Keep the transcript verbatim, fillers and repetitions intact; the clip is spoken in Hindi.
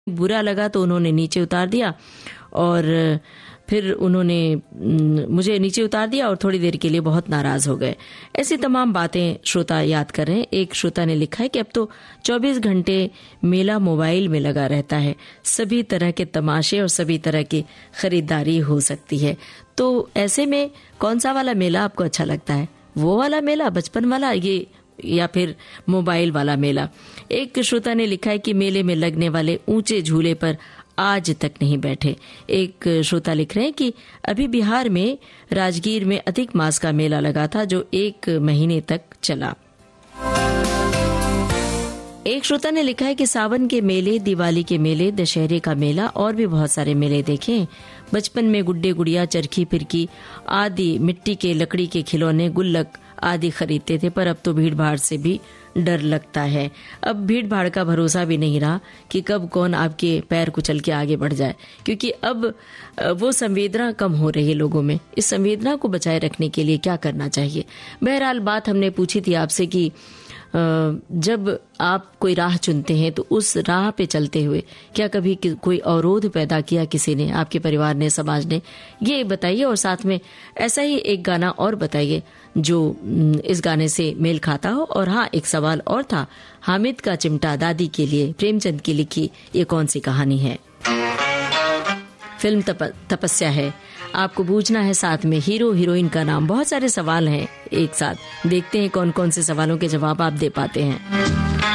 बुरा लगा तो उन्होंने नीचे उतार दिया और फिर उन्होंने मुझे नीचे उतार दिया और थोड़ी देर के लिए बहुत नाराज हो गए। ऐसी तमाम बातें श्रोता याद कर रहे हैं। एक श्रोता ने लिखा है कि अब तो चौबीस घंटे मेला मोबाइल में लगा रहता है, सभी तरह के तमाशे और सभी तरह की खरीदारी हो सकती है। तो ऐसे में कौन सा वाला मेला आपको अच्छा लगता है? वो वाला मेला, बचपन वाला, ये या फिर मोबाइल वाला मेला? एक श्रोता ने लिखा है कि मेले में लगने वाले ऊंचे झूले पर आज तक नहीं बैठे। एक श्रोता लिख रहे हैं कि अभी बिहार में राजगीर में अधिक मास का मेला लगा था जो एक महीने तक चला। एक श्रोता ने लिखा है कि सावन के मेले, दिवाली के मेले, दशहरे का मेला और भी बहुत सारे मेले देखे। बचपन में गुड्डे गुड़िया, चरखी फिरकी आदि मिट्टी के लकड़ी के खिलौने, गुल्लक आदि खरीदते थे, पर अब तो भीड़ भाड़ से भी डर लगता है। अब भीड़ भाड़ का भरोसा भी नहीं रहा कि कब कौन आपके पैर कुचल के आगे बढ़ जाए, क्योंकि अब वो संवेदना कम हो रही है लोगों में। इस संवेदना को बचाए रखने के लिए क्या करना चाहिए? बहरहाल बात हमने पूछी थी आपसे कि जब आप कोई राह चुनते हैं तो उस राह पे चलते हुए क्या कभी कोई अवरोध पैदा किया किसी ने, आपके परिवार ने, समाज ने? ये बताइए। और साथ में ऐसा ही एक गाना और बताइए जो इस गाने से मेल खाता हो। और हाँ, एक सवाल और था, हामिद का चिमटा दादी के लिए प्रेमचंद की लिखी ये कौन सी कहानी है? फिल्म तप, तपस्या है। आपको पूछना है साथ में हीरो हीरोइन का नाम। बहुत सारे सवाल हैं एक साथ, देखते हैं कौन कौन से सवालों के जवाब आप दे पाते हैं।